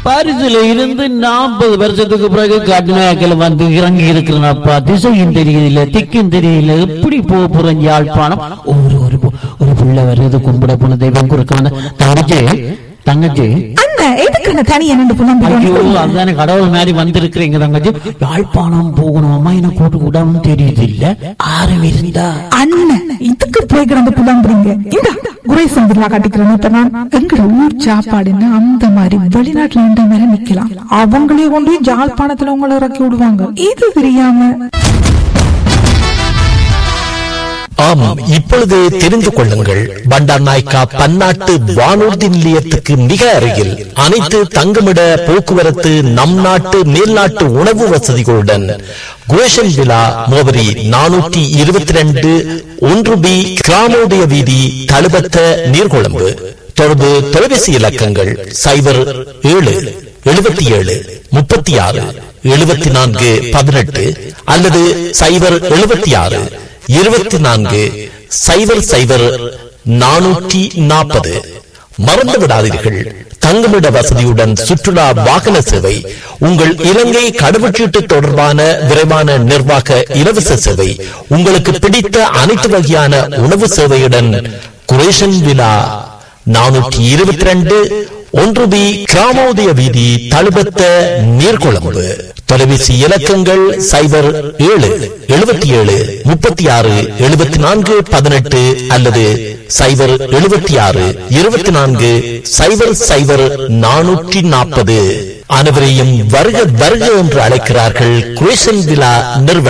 பாரிஸ்ல இருந்து 40 வருஷத்துக்கு பிறகு கடுமையாக்கல வந்து இறங்கி இருக்கிறனப்பா. திசையும் தெரியல, திக்கும் தெரியல, எப்படி போக போறேன் யாழ்ப்பாணம். ஒரு புள்ள வருது, கும்பிட போன தெய்வம் குறுக்க வந்த தங்கச்சி எதுக்கு தனியா நின்று அதான கடவுள் மாதிரி வந்திருக்கிறீங்க தங்கச்சி. யாழ்ப்பாணம் போகணுமா எனக்கு கூட்டு கூடாம தெரியுது இல்ல ஆறு இருந்தா அண்ணன் இதுக்கு போய் கிடந்து புலம்புறீங்க. இந்த குரேசன் பில்லா காட்டிக்கிறேன் எங்கட ஊர் சாப்பாடுன்னு அந்த மாதிரி வெளிநாட்டுல இந்த மாதிரி நிக்கலாம். அவங்களே கொண்டு போய் யாழ்ப்பாணத்துல உங்களை இறக்கி விடுவாங்க. இது தெரியாம ஆமாம், இப்பொழுது தெரிந்து கொள்ளுங்கள். பண்டார் நாயக்கா பன்னாட்டு வானூர்தி நிலையத்துக்கு மிக அருகில் அனைத்து தங்குமிட போக்குவரத்து நம் நாட்டு மேல்நாட்டு உணவு வசதிகளுடன் குரேஷன் விழா முகவரி 422 1B கிராமோதய வீதி தழுபத்த நீர்கொழும்பு. தொடர்பு தொலைபேசி இலக்கங்கள் 0777363418 அல்லது 0242400 மறந்து விடாதீர்கள். தங்குமிட வசதியுடன் சுற்றுலா வாகன சேவை, உங்கள் இலங்கை கடவுச்சீட்டு தொடர்பான விரைவான நிர்வாக இலவச சேவை, உங்களுக்கு பிடித்த அனைத்து வகையான உணவு சேவையுடன் குரேஷன் விழா 422 1B கிராமோதய வீதி தழுபத்த நீர்கொழும்பு. தொலைபேசி இலக்கங்கள் 0777367418 அல்லது 07624000440. அனைவரையும் வருக வருக என்று அழைக்கிறார்கள் குரேஷன் விழா நிறுவனம்.